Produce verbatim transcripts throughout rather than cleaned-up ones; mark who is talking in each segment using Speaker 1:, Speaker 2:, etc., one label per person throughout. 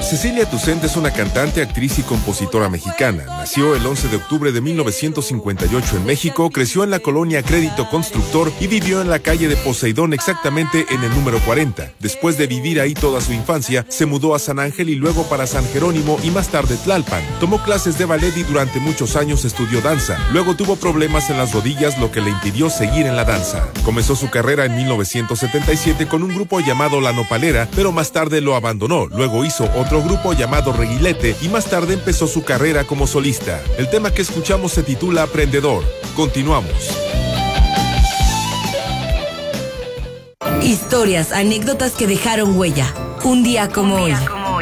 Speaker 1: Cecilia Toussaint es una cantante, actriz y compositora mexicana. Nació el once de octubre de mil novecientos cincuenta y ocho en México, creció en la colonia Crédito Constructor y vivió en la calle de Poseidón, exactamente en el número cuarenta. Después de vivir ahí toda su infancia, se mudó a San Ángel y luego para San Jerónimo y más tarde Tlalpan. Tomó clases de ballet y durante muchos años estudió danza. Luego tuvo problemas en las rodillas, lo que le impidió seguir en la danza. Comenzó su carrera en mil novecientos setenta y siete con un grupo llamado La Nopalera, pero más tarde lo abandonó. Luego hizo otro grupo llamado Reguilete y más tarde empezó su carrera como solista. El tema que escuchamos se titula Aprendedor. Continuamos.
Speaker 2: Historias, anécdotas que dejaron huella. Un día como hoy.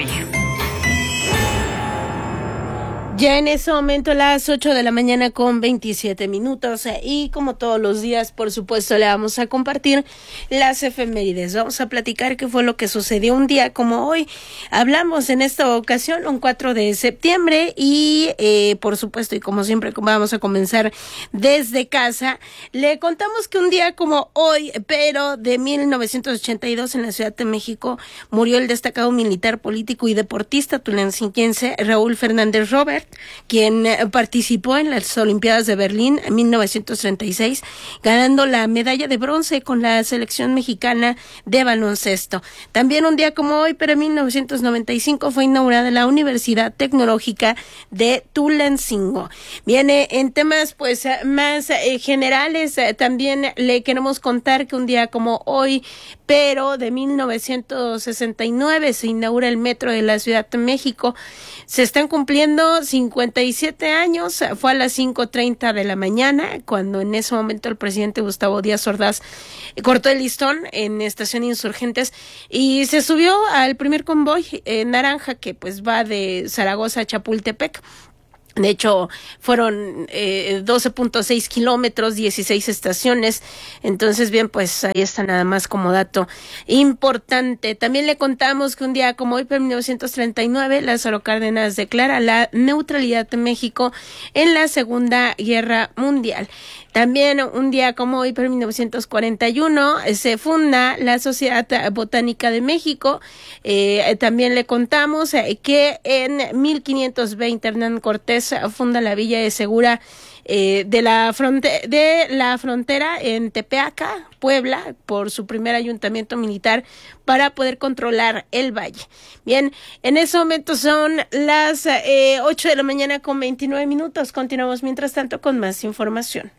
Speaker 3: Ya en ese momento las ocho de la mañana con veintisiete minutos y como todos los días, por supuesto, le vamos a compartir las efemérides. Vamos a platicar qué fue lo que sucedió un día como hoy. Hablamos en esta ocasión un cuatro de septiembre y eh, por supuesto y como siempre vamos a comenzar desde casa. Le contamos que un día como hoy, pero de mil novecientos ochenta y dos en la Ciudad de México, murió el destacado militar, político y deportista tulancinquense Raúl Fernández Robert, quien participó en las Olimpiadas de Berlín en mil novecientos treinta y seis, ganando la medalla de bronce con la selección mexicana de baloncesto. También un día como hoy, pero en mil novecientos noventa y cinco, fue inaugurada la Universidad Tecnológica de Tulancingo. Viene en temas pues más eh, generales, eh, también le queremos contar que un día como hoy, pero de mil novecientos sesenta y nueve, se inaugura el metro de la Ciudad de México. Se están cumpliendo cincuenta y siete años, fue a las cinco treinta de la mañana, cuando en ese momento el presidente Gustavo Díaz Ordaz cortó el listón en Estación Insurgentes y se subió al primer convoy eh, naranja que pues va de Zaragoza a Chapultepec. De hecho, fueron eh, doce punto seis kilómetros, dieciséis estaciones. Entonces, bien, pues ahí está nada más como dato importante. También le contamos que un día como hoy, en mil novecientos treinta y nueve, Lázaro Cárdenas declara la neutralidad de México en la Segunda Guerra Mundial. También un día como hoy, en mil novecientos cuarenta y uno, se funda la Sociedad Botánica de México. Eh, también le contamos eh, que en mil quinientos veinte Hernán Cortés funda la Villa de Segura eh, de la fronte- de la frontera en Tepeaca, Puebla, por su primer ayuntamiento militar para poder controlar el valle. Bien, en ese momento son las eh, ocho de la mañana con veintinueve minutos. Continuamos mientras tanto con más información.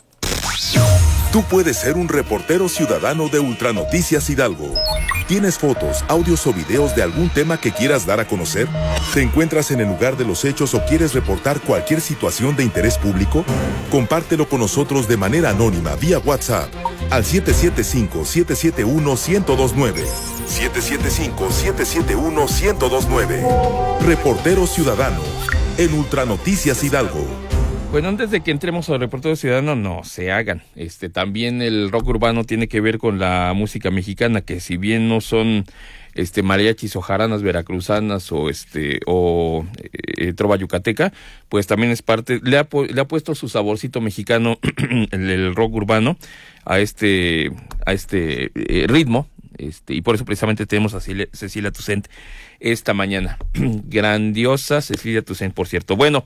Speaker 1: Tú puedes ser un reportero ciudadano de Ultranoticias Hidalgo. ¿Tienes fotos, audios o videos de algún tema que quieras dar a conocer? ¿Te encuentras en el lugar de los hechos o quieres reportar cualquier situación de interés público? Compártelo con nosotros de manera anónima vía WhatsApp al siete siete cinco, siete siete uno, uno cero dos nueve. siete siete cinco, siete siete uno, uno cero dos nueve. Reportero ciudadano en Ultranoticias Hidalgo.
Speaker 4: Bueno, antes de que entremos al reportero ciudadano, no se hagan. Este, también el rock urbano tiene que ver con la música mexicana, que si bien no son este mariachis o jaranas veracruzanas o este o eh, trova yucateca, pues también es parte, le ha, le ha puesto su saborcito mexicano el, el rock urbano a este a este eh, ritmo. Este, y por eso precisamente tenemos a Cecilia, Cecilia Toussaint esta mañana. Grandiosa Cecilia Toussaint, por cierto. Bueno,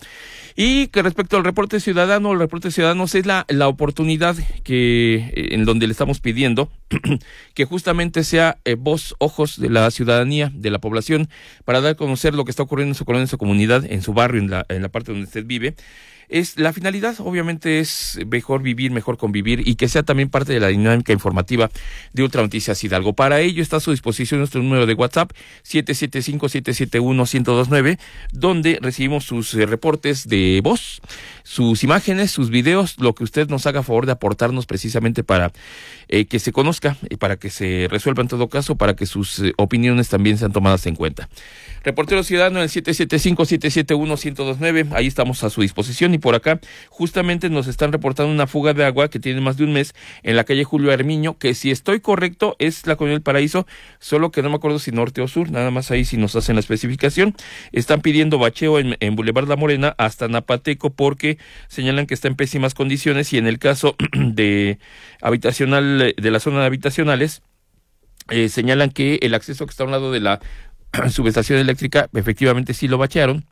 Speaker 4: y que respecto al reporte ciudadano, el reporte ciudadano es la, la oportunidad que en donde le estamos pidiendo que justamente sea eh, voz, ojos de la ciudadanía, de la población, para dar a conocer lo que está ocurriendo en su colonia, en su comunidad, en su barrio, en la, en la parte donde usted vive. Es la finalidad, obviamente, es mejor vivir, mejor convivir y que sea también parte de la dinámica informativa de Ultranoticias Hidalgo. Para ello está a su disposición nuestro número de WhatsApp siete siete cinco, siete siete uno, uno cero dos nueve, donde recibimos sus eh, reportes de voz, sus imágenes, sus videos, lo que usted nos haga favor de aportarnos precisamente para eh, que se conozca y para que se resuelva en todo caso, para que sus eh, opiniones también sean tomadas en cuenta. Reportero Ciudadano en el siete siete cinco, siete siete uno, uno cero dos nueve, ahí estamos a su disposición. Y por acá justamente nos están reportando una fuga de agua que tiene más de un mes en la calle Julio Armiño, que si estoy correcto es la Colonia del Paraíso, solo que no me acuerdo si norte o sur, nada más ahí si nos hacen la especificación. Están pidiendo bacheo en, en Boulevard La Morena hasta Napateco porque señalan que está en pésimas condiciones y en el caso de habitacional, de la zona de habitacionales, eh, señalan que el acceso que está a un lado de la subestación eléctrica, efectivamente sí lo bachearon,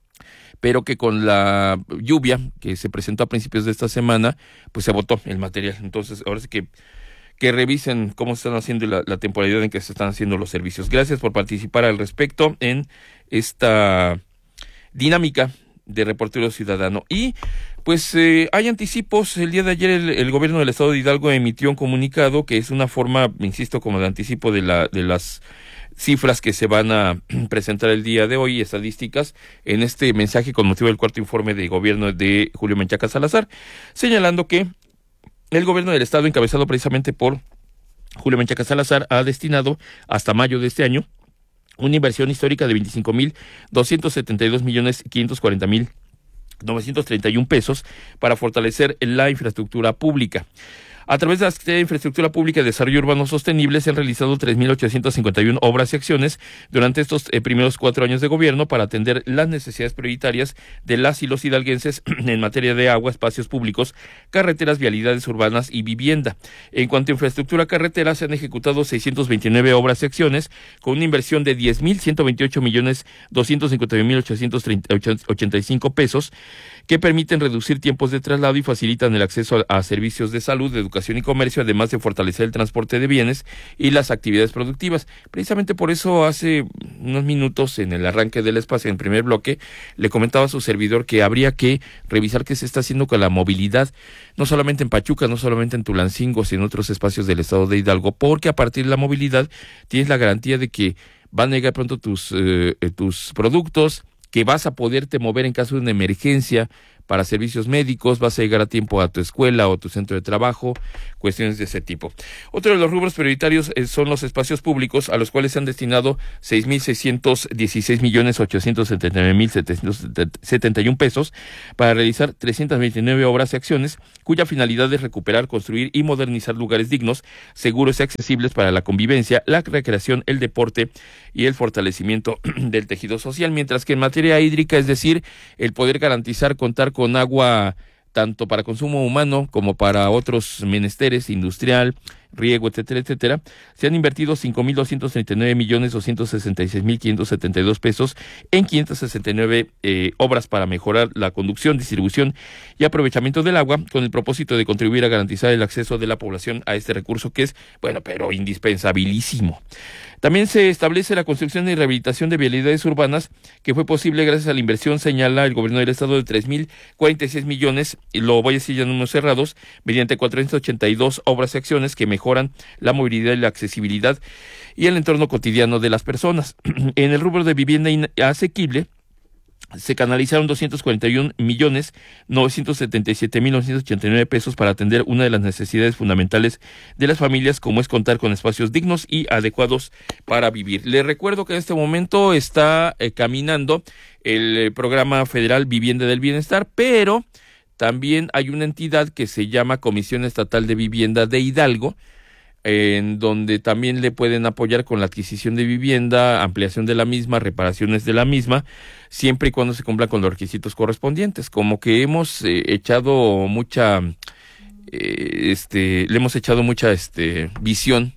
Speaker 4: pero que con la lluvia que se presentó a principios de esta semana, pues se botó el material. Entonces, ahora sí que que revisen cómo se están haciendo la, la temporalidad en que se están haciendo los servicios. Gracias por participar al respecto en esta dinámica de Reportero Ciudadano. Y pues eh, hay anticipos. El día de ayer el, el gobierno del estado de Hidalgo emitió un comunicado que es una forma, insisto, como de anticipo de la de las cifras que se van a presentar el día de hoy, estadísticas, en este mensaje con motivo del cuarto informe de gobierno de Julio Menchaca Salazar, señalando que el gobierno del estado, encabezado precisamente por Julio Menchaca Salazar, ha destinado hasta mayo de este año una inversión histórica de veinticinco mil doscientos setenta y dos millones quinientos cuarenta mil novecientos treinta y un pesos para fortalecer la infraestructura pública. A través de la Secretaría de Infraestructura Pública y Desarrollo Urbano Sostenible se han realizado tres mil ochocientas cincuenta y una obras y acciones durante estos eh, primeros cuatro años de gobierno para atender las necesidades prioritarias de las y los hidalguenses en materia de agua, espacios públicos, carreteras, vialidades urbanas y vivienda. En cuanto a infraestructura carretera, se han ejecutado seiscientas veintinueve obras y acciones con una inversión de diez mil ciento veintiocho millones doscientos cincuenta y un mil ochocientos ochenta y cinco pesos, que permiten reducir tiempos de traslado y facilitan el acceso a, a servicios de salud, de educación y comercio, además de fortalecer el transporte de bienes y las actividades productivas. Precisamente por eso hace unos minutos, en el arranque del espacio, en el primer bloque, le comentaba a su servidor que habría que revisar qué se está haciendo con la movilidad, no solamente en Pachuca, no solamente en Tulancingo, sino en otros espacios del estado de Hidalgo, porque a partir de la movilidad tienes la garantía de que van a llegar pronto tus, eh, tus productos, que vas a poderte mover en caso de una emergencia para servicios médicos, vas a llegar a tiempo a tu escuela o a tu centro de trabajo, cuestiones de ese tipo. Otro de los rubros prioritarios eh, son los espacios públicos, a los cuales se han destinado seis mil seiscientos dieciséis millones ochocientos setenta y nueve mil setecientos setenta y un pesos para realizar trescientas veintinueve obras y acciones, cuya finalidad es recuperar, construir y modernizar lugares dignos, seguros y accesibles para la convivencia, la recreación, el deporte y el fortalecimiento del tejido social, mientras que en materia hídrica, es decir, el poder garantizar contar con agua tanto para consumo humano como para otros menesteres, industrial, riego, etcétera, etcétera, se han invertido cinco mil doscientos treinta y nueve millones doscientos sesenta y seis mil quinientos setenta y dos pesos en quinientas sesenta y nueve eh, obras para mejorar la conducción, distribución y aprovechamiento del agua, con el propósito de contribuir a garantizar el acceso de la población a este recurso que es, bueno, pero indispensabilísimo. También se establece la construcción y rehabilitación de vialidades urbanas, que fue posible gracias a la inversión, señala el gobierno del estado, de tres mil cuarenta y seis millones, y lo voy a decir ya en números cerrados, mediante cuatrocientas ochenta y dos obras y acciones que mejoran la movilidad y la accesibilidad y el entorno cotidiano de las personas. En el rubro de vivienda asequible, se canalizaron doscientos cuarenta y un millones novecientos setenta y siete mil novecientos ochenta y nueve pesos para atender una de las necesidades fundamentales de las familias, como es contar con espacios dignos y adecuados para vivir. Les recuerdo que en este momento está eh, caminando el eh, programa federal Vivienda del Bienestar, pero también hay una entidad que se llama Comisión Estatal de Vivienda de Hidalgo, en donde también le pueden apoyar con la adquisición de vivienda, ampliación de la misma, reparaciones de la misma, siempre y cuando se cumplan con los requisitos correspondientes. Como que hemos eh, echado mucha, eh, este, le hemos echado mucha este, visión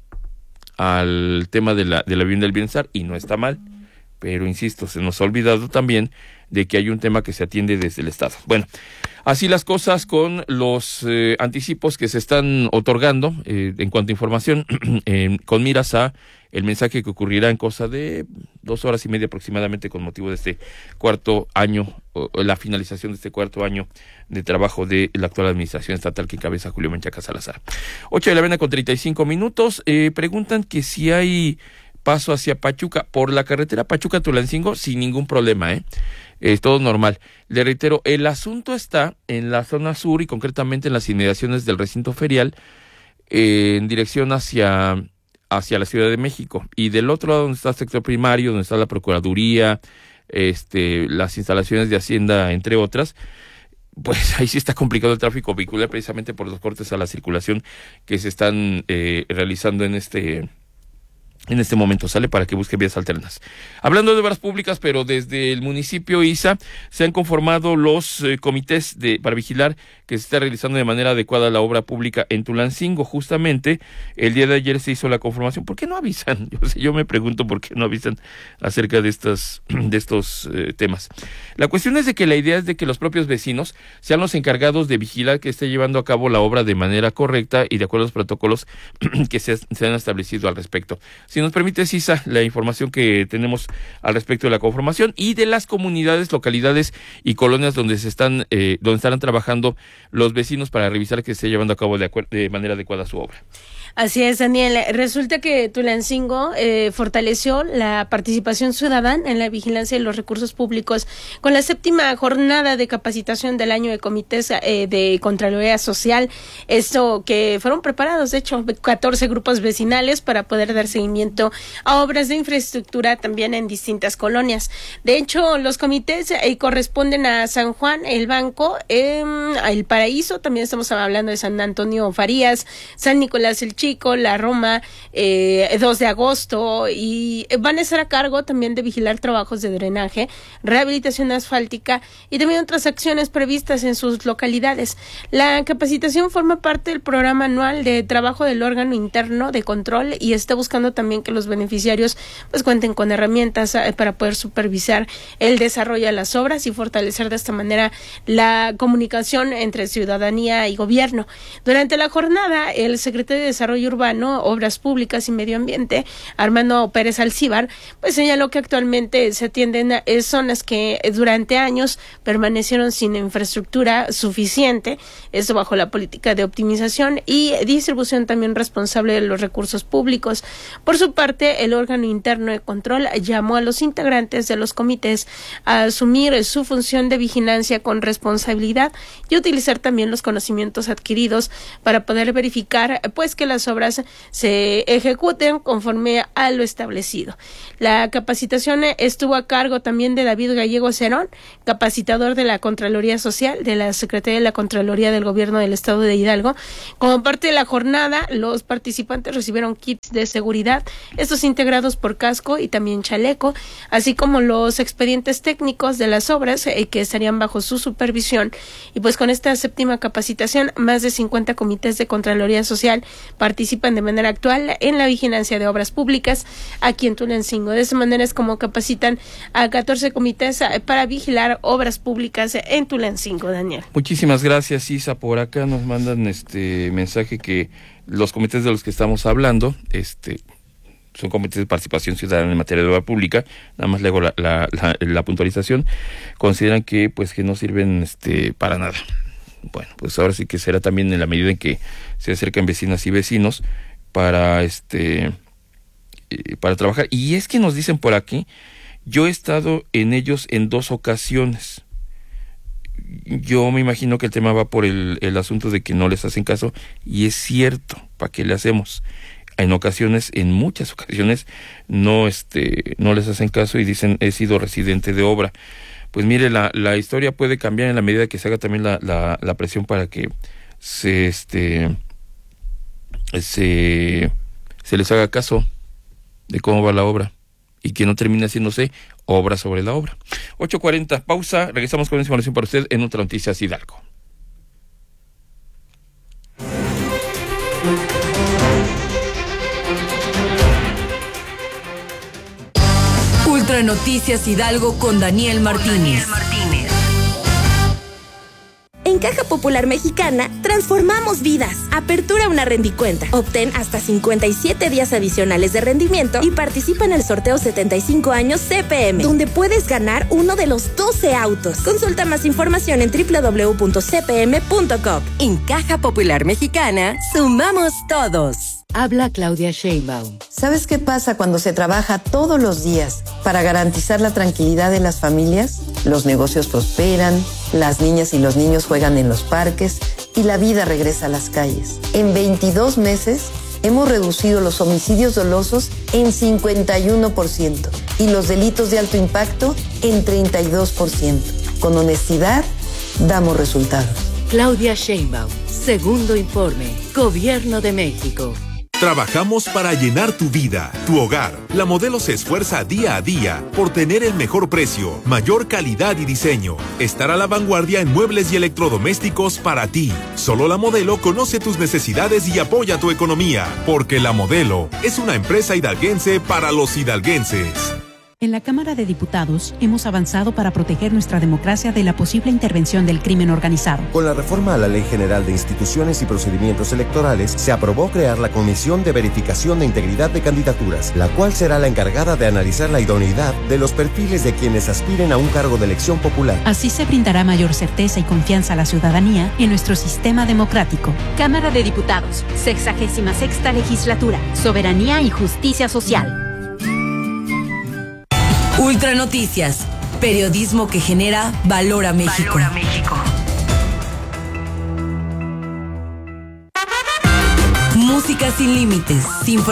Speaker 4: al tema de la, de la vivienda del bienestar, y no está mal, pero insisto, se nos ha olvidado también de que hay un tema que se atiende desde el Estado. Bueno, así las cosas con los eh, anticipos que se están otorgando eh, en cuanto a información, eh, con miras a el mensaje que ocurrirá en cosa de dos horas y media aproximadamente, con motivo de este cuarto año, o, o la finalización de este cuarto año de trabajo de la actual administración estatal que encabeza Julio Menchaca Salazar. Ocho de la mañana con treinta y cinco minutos. Eh, preguntan que si hay paso hacia Pachuca por la carretera Pachuca-Tulancingo sin ningún problema, ¿eh? Es todo normal. Le reitero, el asunto está en la zona sur y concretamente en las inmediaciones del recinto ferial, eh, en dirección hacia, hacia la Ciudad de México. Y del otro lado, donde está el sector primario, donde está la Procuraduría, este, las instalaciones de Hacienda, entre otras, pues ahí sí está complicado el tráfico vehicular, precisamente por los cortes a la circulación que se están eh, realizando en este en este momento, sale para que busque vías alternas. Hablando de obras públicas, pero desde el municipio Isa se han conformado los eh, comités de para vigilar que se está realizando de manera adecuada la obra pública en Tulancingo. Justamente el día de ayer se hizo la conformación. ¿Por qué no avisan? Yo, yo me pregunto por qué no avisan acerca de estas de estos eh, temas. La cuestión es de que la idea es de que los propios vecinos sean los encargados de vigilar que esté llevando a cabo la obra de manera correcta y de acuerdo a los protocolos que se, se han establecido al respecto. Si nos permite, Sisa, la información que tenemos al respecto de la conformación y de las comunidades, localidades y colonias donde se están, eh, donde estarán trabajando los vecinos para revisar que se esté llevando a cabo de, de manera adecuada su obra.
Speaker 3: Así es, Daniel. Resulta que Tulancingo eh, fortaleció la participación ciudadana en la vigilancia de los recursos públicos con la séptima jornada de capacitación del año de comités eh, de Contraloría Social. Esto que fueron preparados, de hecho, catorce grupos vecinales para poder dar seguimiento a obras de infraestructura también en distintas colonias. De hecho, los comités eh, corresponden a San Juan, El Banco, eh, El Paraíso, también estamos hablando de San Antonio Farías, San Nicolás el Chico, La Roma, eh, dos de agosto, y van a estar a cargo también de vigilar trabajos de drenaje, rehabilitación asfáltica y también otras acciones previstas en sus localidades. La capacitación forma parte del programa anual de trabajo del órgano interno de control y está buscando también que los beneficiarios pues cuenten con herramientas eh, para poder supervisar el desarrollo de las obras y fortalecer de esta manera la comunicación entre ciudadanía y gobierno. Durante la jornada, el secretario de Desarrollo Urbano, Obras Públicas y Medio Ambiente, Armando Pérez Alcíbar, pues señaló que actualmente se atienden a zonas que durante años permanecieron sin infraestructura suficiente, esto bajo la política de optimización y distribución también responsable de los recursos públicos. Por su parte, el órgano interno de control llamó a los integrantes de los comités a asumir su función de vigilancia con responsabilidad y utilizar también los conocimientos adquiridos para poder verificar pues que las obras se ejecuten conforme a lo establecido. La capacitación estuvo a cargo también de David Gallego Cerón, capacitador de la Contraloría Social de la Secretaría de la Contraloría del Gobierno del Estado de Hidalgo. Como parte de la jornada, los participantes recibieron kits de seguridad, estos integrados por casco y también chaleco, así como los expedientes técnicos de las obras eh, que estarían bajo su supervisión. Y pues con esta séptima capacitación, más de cincuenta comités de Contraloría Social participan de manera actual en la vigilancia de obras públicas aquí en Tulancingo. De esa manera es como capacitan a catorce comités para vigilar obras públicas en Tulancingo, Daniel.
Speaker 4: Muchísimas gracias, Isa. Por acá nos mandan este mensaje que los comités de los que estamos hablando, este son comités de participación ciudadana en materia de obra pública, nada más luego la, la, la, la puntualización, consideran que pues que no sirven este para nada. Bueno, pues ahora sí que será también en la medida en que se acercan vecinas y vecinos para este eh, para trabajar. Y es que nos dicen por aquí, yo he estado en ellos en dos ocasiones. Yo me imagino que el tema va por el, el asunto de que no les hacen caso, y es cierto, ¿para qué le hacemos? En ocasiones, en muchas ocasiones, no este no les hacen caso y dicen, he sido residente de obra. Pues mire, la, la historia puede cambiar en la medida que se haga también la, la, la presión para que se este se, se les haga caso de cómo va la obra y que no termine haciéndose obra sobre la obra. ocho cuarenta, pausa, regresamos con información para usted en Otra Noticias Hidalgo.
Speaker 2: Ultra Noticias Hidalgo con Daniel Martínez.
Speaker 5: En Caja Popular Mexicana, transformamos vidas. Apertura una rendicuenta. Obtén hasta cincuenta y siete días adicionales de rendimiento y participa en el sorteo setenta y cinco años C P M, donde puedes ganar uno de los doce autos. Consulta más información en doble u doble u doble u punto c p m punto com.
Speaker 2: En Caja Popular Mexicana, sumamos todos. Habla Claudia Sheinbaum.
Speaker 6: ¿Sabes qué pasa cuando se trabaja todos los días para garantizar la tranquilidad de las familias? Los negocios prosperan, las niñas y los niños juegan en los parques y la vida regresa a las calles. En veintidós meses hemos reducido los homicidios dolosos en cincuenta y uno por ciento y los delitos de alto impacto en treinta y dos por ciento. Con honestidad, damos resultados.
Speaker 2: Claudia Sheinbaum, segundo informe, Gobierno de México.
Speaker 1: Trabajamos para llenar tu vida, tu hogar. La Modelo se esfuerza día a día por tener el mejor precio, mayor calidad y diseño. Estar a la vanguardia en muebles y electrodomésticos para ti. Solo La Modelo conoce tus necesidades y apoya tu economía. Porque La Modelo es una empresa hidalguense para los hidalguenses.
Speaker 7: En la Cámara de Diputados hemos avanzado para proteger nuestra democracia de la posible intervención del crimen organizado.
Speaker 8: Con la reforma a la Ley General de Instituciones y Procedimientos Electorales, se aprobó crear la Comisión de Verificación de Integridad de Candidaturas, la cual será la encargada de analizar la idoneidad de los perfiles de quienes aspiren a un cargo de elección popular.
Speaker 7: Así se brindará mayor certeza y confianza a la ciudadanía en nuestro sistema democrático.
Speaker 9: Cámara de Diputados, sexagésima sexta legislatura, soberanía y justicia social.
Speaker 2: Ultra Noticias, periodismo que genera valor a México.
Speaker 9: Valor a México.
Speaker 2: Música sin límites, sin